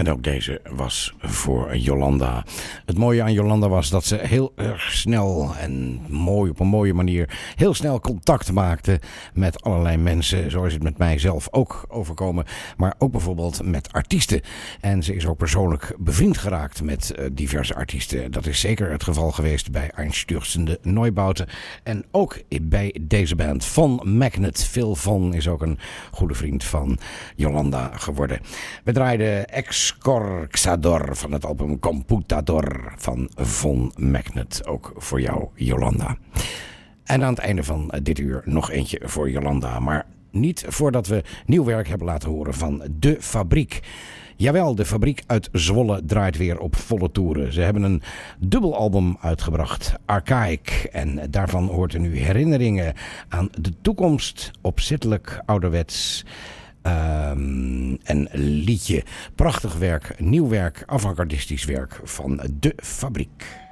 En ook deze was voor Jolanda. Het mooie aan Jolanda was dat ze heel erg snel en mooi op een mooie manier heel snel contact maakte met allerlei mensen. Zo is het met mij zelf ook overkomen. Maar ook bijvoorbeeld met artiesten. En ze is ook persoonlijk bevriend geraakt met diverse artiesten. Dat is zeker het geval geweest bij Einstürzende Neubauten. En ook bij deze band Von Magnet. Phil Von is ook een goede vriend van Jolanda geworden. We draaiden Excorxador van het album Computador van Von Magnet. Ook voor jou, Jolanda. En aan het einde van dit uur nog eentje voor Jolanda. Maar niet voordat we nieuw werk hebben laten horen van De Fabriek. Jawel, De Fabriek uit Zwolle draait weer op volle toeren. Ze hebben een dubbelalbum uitgebracht, Archaic. En daarvan hoort er nu herinneringen aan de toekomst, opzittelijk, ouderwets. Een liedje. Prachtig werk, nieuw werk, avant-gardistisch werk van De Fabriek.